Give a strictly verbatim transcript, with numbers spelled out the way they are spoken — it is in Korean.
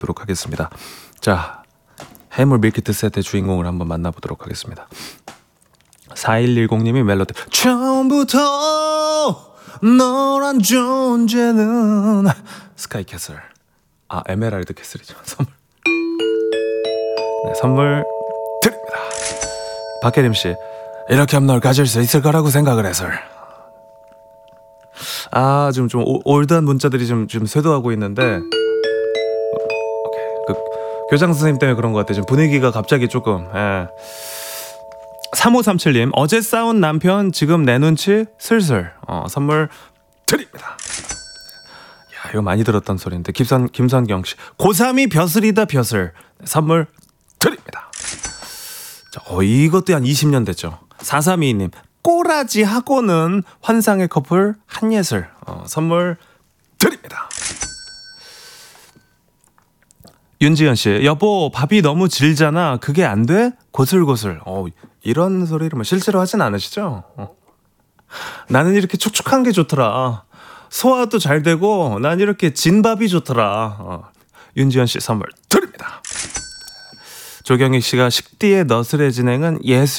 하겠습니다. 자, 해물 밀키트 세트의 주인공을 한번 만나보도록 하겠습니다. 사일일공님이 멜로디 처음부터 너란 존재는 스카이캐슬, 아 에메랄드 캐슬이죠. 선물 네, 선물 드립니다. 박혜림씨, 이렇게 하면 널 가질 수 있을 거라고 생각을 해서. 아 지금 좀 오, 올드한 문자들이 좀, 좀 쇄도하고 있는데, 오케이. 그 교장 선생님 때문에 그런 것 같아요. 지금 분위기가 갑자기 조금. 예. 삼오삼칠님 어제 싸운 남편 지금 내 눈치 슬슬. 어, 선물 드립니다. 야 이거 많이 들었던 소리인데. 김선, 김선경씨 고삼이 벼슬이다 벼슬. 선물 드립니다. 자, 어, 이것도 한 이십 년 됐죠. 사삼이이님 꼬라지 하고는 환상의 커플 한예슬. 어, 선물 드립니다. 윤지연씨 여보 밥이 너무 질잖아 그게 안 돼? 고슬고슬. 어, 이런 소리를 뭐 실제로 하진 않으시죠? 어. 나는 이렇게 촉촉한 게 좋더라. 소화도 잘 되고 난 이렇게 진밥이 좋더라. 어. 윤지연씨 선물 드립니다. 조경익씨가 식디의 너스레 진행은 예술